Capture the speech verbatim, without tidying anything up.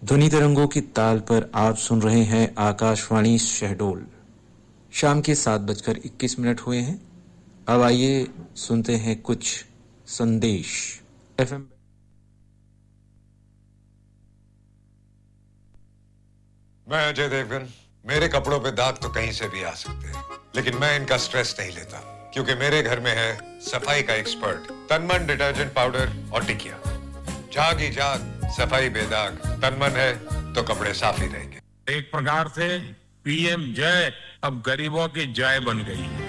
ध्वनि तरंगों की ताल पर आप सुन रहे हैं आकाशवाणी शहडोल। शाम के सात बजकर इक्कीस मिनट हुए हैं। अब आइए सुनते हैं कुछ संदेश। एफएम मैं अजय देवगन। मेरे कपड़ों पे दाग तो कहीं से भी आ सकते हैं, लेकिन मैं इनका स्ट्रेस नहीं लेता, क्योंकि मेरे घर में है सफाई का एक्सपर्ट तनमन डिटर्जेंट पाउडर और टिकिया। जाग ही जाग, सफाई बेदाग, तनमन है तो कपड़े साफ ही रहेंगे। एक प्रकार से पीएम जय अब गरीबों की जय बन गई है।